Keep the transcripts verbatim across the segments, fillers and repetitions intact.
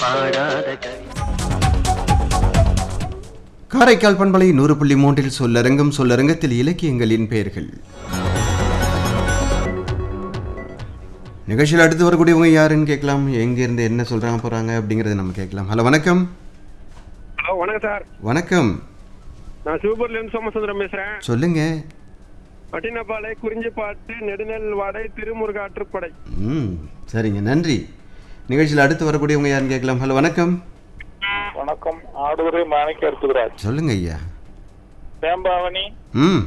பாடாத கவி காரைக்கால் பண்பலை நூறு புள்ளி மூன்றில் சொல்லரங்கம் சொல்லரங்கத்தில் இலக்கியங்களின் பெயர்கள். நிகழ்ச்சியில் அடுத்து வரக்கூடியவங்க யாருன்னு கேட்கலாம். எங்கேருந்து என்ன சொல்கிறாங்க போகிறாங்க அப்படிங்கிறத நம்ம கேட்கலாம். ஹலோ வணக்கம். ஹலோ வணக்கம் சார். வணக்கம். நான் சிவபுரிலேருந்து சோமசுந்தரம் பேசுகிறேன். சொல்லுங்க. பட்டினப்பாலை, குறிஞ்சிப்பாட்டு, நெடுநெல் வாடை, திருமுருகாற்றுப்படை. ம் சரிங்க, நன்றி. நிகழ்ச்சியில் அடுத்து வரக்கூடியவங்க யாருன்னு கேட்கலாம். ஹலோ வணக்கம். வணக்கம். ஆடுதுறை மாணிக்க அற்புதராஜ். சொல்லுங்க ஐயா. தேம்பாவணி. ம்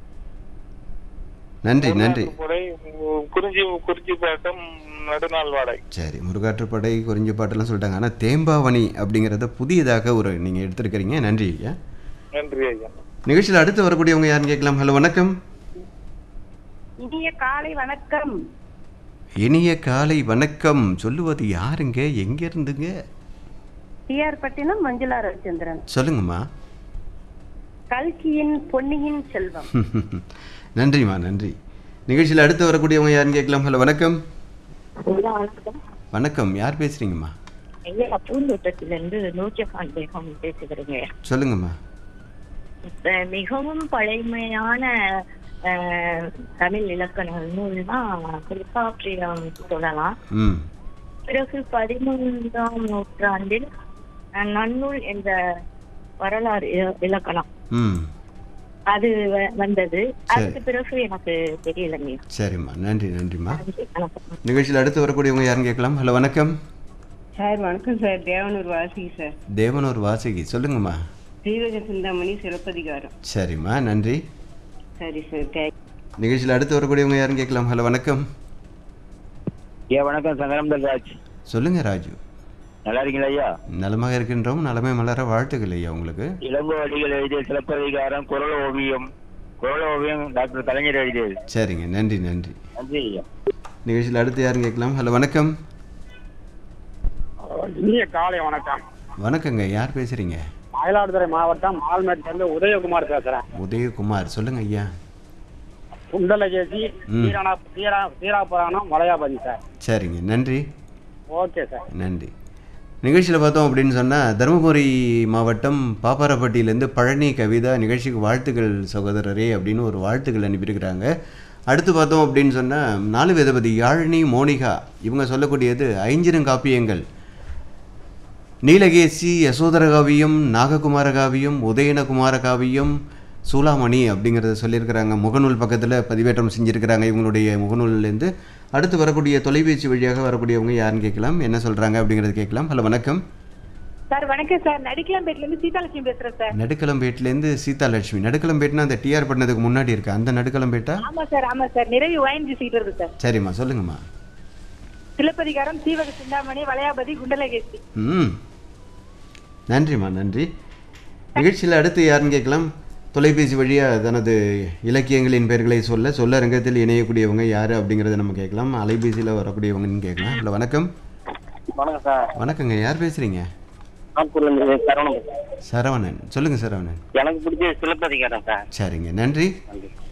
நன்றி நன்றி. குறிஞ்சி குறிஞ்சிப்பாட்டம், நடுநாள் வாடை. சரி, முருகாற்றுப்படை, குறிஞ்சிப்பாட்டெல்லாம் சொல்லிட்டாங்க. ஆனால் தேம்பாவணி அப்படிங்கிறத புதியதாக ஒரு நீங்கள் எடுத்துருக்கிறீங்க. நன்றி ஐயா. நன்றி ஐயா. நிகழ்ச்சியில் அடுத்து வரக்கூடியவங்க யாருன்னு கேட்கலாம். ஹலோ வணக்கம். இனிய காலை வணக்கம். இனிய காலை வணக்கம். சொல்லுவது யாருங்க, எங்க இருந்துங்க? டிஆர் பட்டினம் மஞ்சுளா ரவிச்சந்திரன். சொல்லுங்கம்மா. கல்கியின் பொன்னியின் செல்வம். நன்றிம்மா, நன்றி. நிகழ்ச்சியில் அடுத்து வரக்கூடியவங்க யாருன்னு கேட்கலாம். ஹலோ வணக்கம். வணக்கம். வணக்கம், யார் பேசுறீங்கம்மா? ஐயா, பூந்தோட்டத்திலிருந்து நூர்ஜஹான் பேகம் பேசுகிறேங்க. சொல்லுங்கம்மா. மிகவும் பழமையான தமிழ் இலக்கண நூல்னா தொல்காப்பியம் சொல்லலாம். ம் பிறகு பதிமூன்றாம் நூற்றாண்டில் நன்னூல் என்ற வரலாறு இலக்கணம் ம் அது வந்தது. அதுக்கு பிறகு எனக்கு தெரியலங்க. சரிம்மா, நன்றி நன்றிம்மா. வணக்கம். நிகழ்ச்சியில் அடுத்து வரக்கூடியவங்க யாருன்னு கேட்கலாம். ஹலோ வணக்கம். சார் வணக்கம் சார். தேவனூர் வாசிகி சார். தேவனூர் வாசகி. சொல்லுங்கம்மா. ஸ்ரீரக சிந்தாமணி சிலப்பதிகாரம். சரிம்மா, நன்றி. சரி சார், தேங்க். நிகழ்ச்சியில் அடுத்து வரக்கூடியவங்க யாருன்னு கேட்கலாம். ஹலோ வணக்கம். ஏ வணக்கம். சங்கரம்தல் ராஜ். சொல்லுங்க ராஜு. நல்லா இருக்கீங்களா ஐயா? நலமாக இருக்கின்றோம். நலமே மலர வாழ்த்துக்கள் ஐயா உங்களுக்கு. இளங்கோ அடிகள் எழுதிய சிலப்பதிகாரம், குரல் ஓவியம். குரல் ஓவியம் டாக்டர் கலைஞர் எழுதியது. சரிங்க, நன்றி நன்றி. நன்றி ஐயா. நிகழ்ச்சியில் அடுத்து யாருன்னு கேட்கலாம். ஹலோ வணக்கம். இனிய காலை வணக்கம். வணக்கங்க, யார் பேசுறீங்க? மயிலாடுதுறை மாவட்டம் ஆல்மேட்லேருந்து உதயகுமார் பேசுகிறேன். உதயகுமார். சொல்லுங்க ஐயா. குண்டலகேசி, ம். சீரானா சீரா சீராபுராணம், மலையாபதி சார். சரிங்க, நன்றி. Okay sir. நன்றி. நிகழ்ச்சியில் பார்த்தோம் அப்படின்னு சொன்னால் தருமபுரி மாவட்டம் பாப்பாரப்பட்டியிலேருந்து பழனி கவிதா நிகழ்ச்சிக்கு வாழ்த்துக்கள் சகோதரரே அப்படின்னு ஒரு வாழ்த்துக்கள் அனுப்பியிருக்கிறாங்க. அடுத்து பார்த்தோம் அப்படின்னு சொன்னால் நாலு வேதபதி யாழினி மோனிகா இவங்க சொல்லக்கூடியது ஐஞ்சிருங்காப்பியங்கள். நீலகேசி, யசோதர காவியம், நாககுமார காவியம், உதயனகுமார காவியம், சூளாமணி அப்படிங்கிறத சொல்லியிருக்கிறாங்க. முகநூல் பக்கத்தில் பதிவேற்றம் செஞ்சுருக்கிறாங்க இவங்களுடைய முகநூல்லேருந்து. அடுத்து வரக்கூடிய தொலைபேசி வழியாக வரக்கூடியவங்க யாருன்னு கேட்கலாம், என்ன சொல்கிறாங்க அப்படிங்கிறத கேட்கலாம். ஹலோ வணக்கம். சார் வணக்கம் சார். நடிக்கலம்பேட்டிலேருந்து சீதாலட்சுமி பேசுறேன் சார். நடுக்கலம்பேட்டிலேருந்து சீதாலட்சுமி. நடுக்கலம்பேட்னா அந்த டிஆர் பண்ணதுக்கு முன்னாடி இருக்கு அந்த நடுக்கலம்பேட்டா? ஆமா சார், ஆமா சார். நிறைவு வாங்கி சீட்டு இருக்கு சார். சரிம்மா, சொல்லுங்கம்மா. சிலப்பதிகாரம், சீவக சிந்தாமணி, வளையாபதி, குண்டலகேசி. ம் நன்றிம்மா, நன்றி. நிகழ்ச்சியில் அடுத்து யாருன்னு கேட்கலாம். தொலைபேசி வழியாக தனது இலக்கியங்களின் பெயர்களை சொல்ல சொல்லரங்கத்தில் இணையக்கூடியவங்க யார் அப்படிங்கிறத நம்ம கேட்கலாம். அலைபேசியில் வரக்கூடியவங்கன்னு கேட்கலாம். ஹலோ வணக்கம். வணக்கம் சார். வணக்கங்க, யார் பேசுகிறீங்க? நாகூர்லேருந்து சரவணன். சரவணன். சொல்லுங்கள் சரவணன். எனக்கு பிடிச்ச சிலப்பதிகாரம் சார். சரிங்க, நன்றி. நன்றி.